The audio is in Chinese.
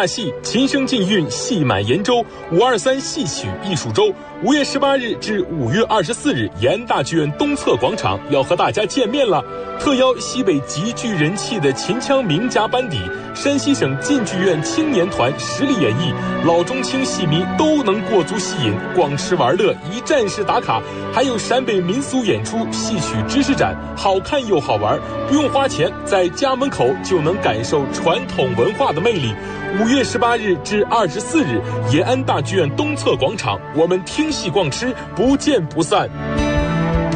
大戏，琴声尽韵，戏满延州，523戏曲艺术周，5月18日至5月24日，延安大剧院东侧广场要和大家见面了。特邀西北极具人气的秦腔名家班底，山西省晋剧院青年团实力演绎，老中青戏迷都能过足戏瘾，逛吃玩乐，一站式打卡，还有陕北民俗演出、戏曲知识展，好看又好玩，不用花钱，在家门口就能感受传统文化的魅力。5月18日至24日，延安大剧院东侧广场，我们听戏逛吃，不见不散。